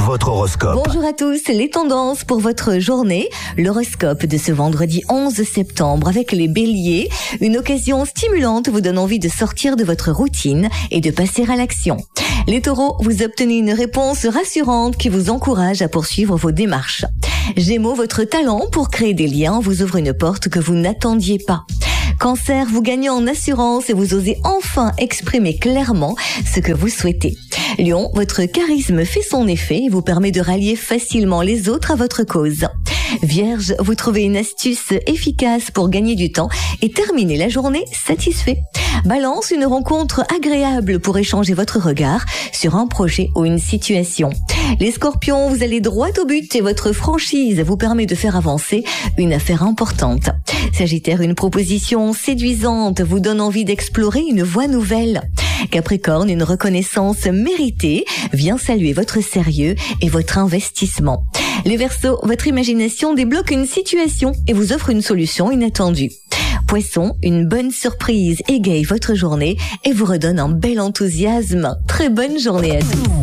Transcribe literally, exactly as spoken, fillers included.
votre horoscope. Bonjour à tous, les tendances pour votre journée. L'horoscope de ce vendredi onze septembre avec les béliers. Une occasion stimulante vous donne envie de sortir de votre routine et de passer à l'action. Les taureaux, vous obtenez une réponse rassurante qui vous encourage à poursuivre vos démarches. Gémeaux, votre talent pour créer des liens vous ouvre une porte que vous n'attendiez pas. Cancer, vous gagnez en assurance et vous osez enfin exprimer clairement ce que vous souhaitez. Lion, votre charisme fait son effet et vous permet de rallier facilement les autres à votre cause. Vierge, vous trouvez une astuce efficace pour gagner du temps et terminer la journée satisfait. Balance, une rencontre agréable pour échanger votre regard sur un projet ou une situation. Les scorpions, vous allez droit au but et votre franchise vous permet de faire avancer une affaire importante. Sagittaire, une proposition séduisante vous donne envie d'explorer une voie nouvelle. Capricorne, une reconnaissance méritée vient saluer votre sérieux et votre investissement. Les Verseaux, votre imagination débloque une situation et vous offre une solution inattendue. Poisson, une bonne surprise égaye votre journée et vous redonne un bel enthousiasme. Très bonne journée à tous.